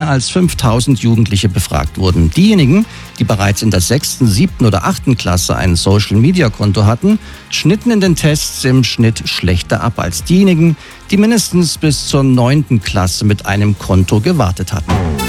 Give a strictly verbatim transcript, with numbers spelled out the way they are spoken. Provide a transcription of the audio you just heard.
als fünftausend Jugendliche befragt wurden. Diejenigen, die bereits in der sechsten, siebten oder achten Klasse ein Social-Media-Konto hatten, schnitten in den Tests im Schnitt schlechter ab als diejenigen, die mindestens bis zur neunten Klasse mit einem Konto gewartet hatten.